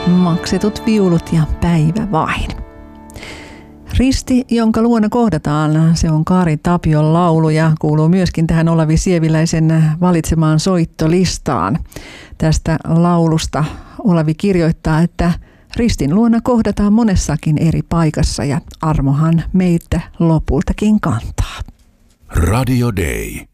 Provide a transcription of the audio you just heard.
Maksetut viulut ja päivä vain. Risti, jonka luona kohdataan, se on Kari Tapion laulu ja kuuluu myöskin tähän Olavi Sieviläisen valitsemaan soittolistaan. Tästä laulusta Olavi kirjoittaa, että ristin luona kohdataan monessakin eri paikassa ja armohan meitä lopultakin kantaa. Radio Day.